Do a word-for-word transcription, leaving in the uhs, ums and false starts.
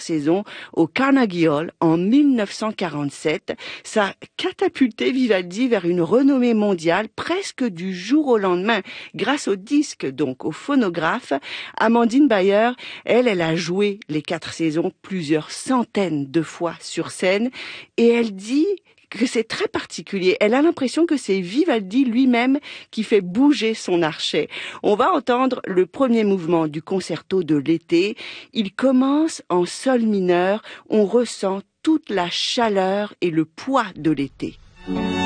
saisons au Carnegie Hall en mille neuf cent quarante-sept. Ça a catapulté Vivaldi vers une renommée mondiale presque du jour au lendemain, grâce au disque, donc au phonographe. Amandine Bayer, elle, elle a joué les quatre saisons plusieurs centaines de fois sur scène et elle dit que c'est très particulier. Elle a l'impression que c'est Vivaldi lui-même qui fait bouger son archet. On va entendre le premier mouvement du concerto de l'été. Il commence en sol mineur. On ressent toute la chaleur et le poids de l'été.